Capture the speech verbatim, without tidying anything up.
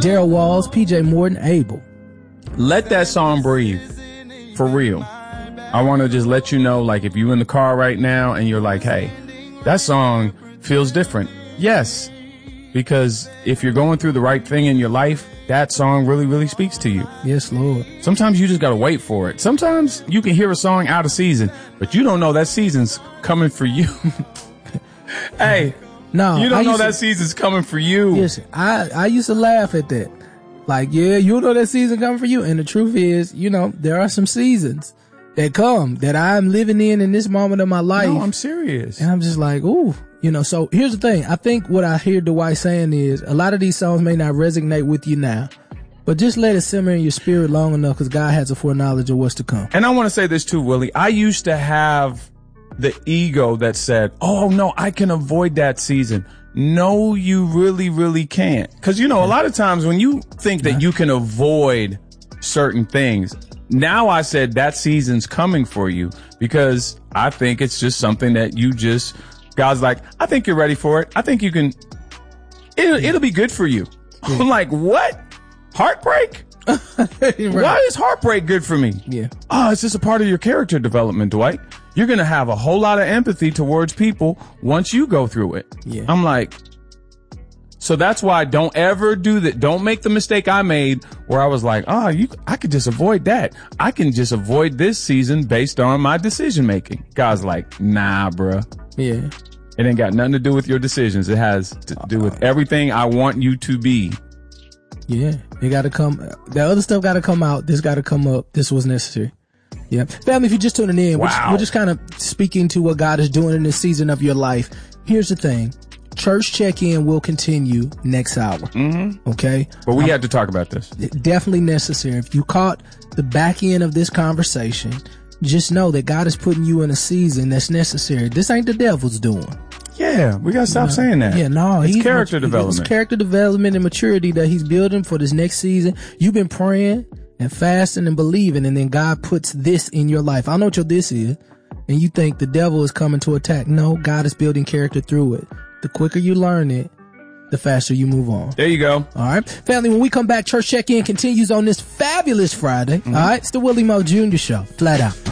Daryl Walls, P J Morton, Abel. Let that song breathe. For real. I want to just let you know, like, if you're in the car right now and you're like, hey, that song feels different. Yes. Because if you're going through the right thing in your life, that song really, really speaks to you. Yes, Lord. Sometimes you just got to wait for it. Sometimes you can hear a song out of season, but you don't know that season's coming for you. Hey, no, you don't know that to, season's coming for you. Yes, I, I used to laugh at that. Like, yeah, you know that season coming for you. And the truth is, you know, there are some seasons that come that I'm living in in this moment of my life. No, I'm serious. And I'm just like, ooh, you know, so here's the thing. I think what I hear Dwight saying is a lot of these songs may not resonate with you now, but just let it simmer in your spirit long enough because God has a foreknowledge of what's to come. And I want to say this too, Willie. I used to have the ego that said, oh, no, I can avoid that season. No, you really, really can't. Because, you know, a lot of times when you think that you can avoid certain things, now I said that season's coming for you because I think it's just something that you just, God's like, I think you're ready for it. I think you can, it'll, it'll be good for you. Yeah. I'm like, what? Heartbreak? Right. Why is heartbreak good for me? Yeah. Oh, it's just a part of your character development, Dwight. You're going to have a whole lot of empathy towards people once you go through it. Yeah. I'm like, so that's why don't ever do that. Don't make the mistake I made where I was like, oh, you, I could just avoid that. I can just avoid this season based on my decision making. God's like, nah, bruh. Yeah. It ain't got nothing to do with your decisions. It has to do with everything I want you to be. Yeah. It got to come. The other stuff got to come out. This got to come up. This was necessary. Yeah. Family, if you're just tuning in, wow. we're, just, we're just kind of speaking to what God is doing in this season of your life. Here's the thing. Church check-in will continue next hour. Mm-hmm. Okay? But we um, had to talk about this. Definitely necessary. If you caught the back end of this conversation, just know that God is putting you in a season that's necessary. This ain't the devil's doing. Yeah, we gotta stop no, saying that. Yeah, no. It's he's, character it's development. character development and maturity that he's building for this next season. You've been praying and fasting and believing, and then God puts this in your life. I know what your this is, and you think the devil is coming to attack. No, God is building character through it. The quicker you learn it, the faster you move on. There you go. All right. Family, when we come back, Church Check-In continues on this fabulous Friday. Mm-hmm. All right. It's the Willie Mo Junior Show. Flat out.